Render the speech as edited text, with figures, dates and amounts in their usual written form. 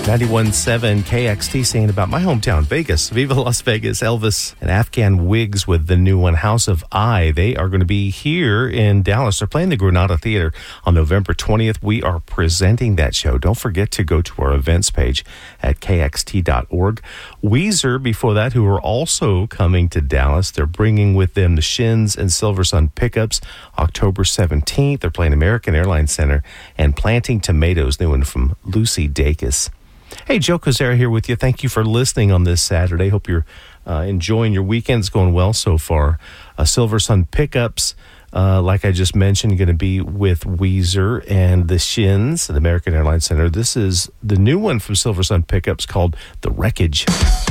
91.7 KXT saying about my hometown, Vegas. Viva Las Vegas. Elvis and Afghan Wigs with the new one, House of I. They are going to be here in Dallas. They're playing the Granada Theater on November 20th. We are presenting that show. Don't forget to go to our events page at kxt.org. Weezer, before that, who are also coming to Dallas. They're bringing with them the Shins and Silver Sun Pickups October 17th. They're playing American Airlines Center and Planting Tomatoes, new one from Lucy Dacus. Hey, Joe Kozera here with you. Thank you for listening on this Saturday. Hope you're enjoying your weekends, going well so far. Silver Sun Pickups, like I just mentioned, going to be with Weezer and the Shins at the American Airlines Center. This is the new one from Silver Sun Pickups called The Wreckage.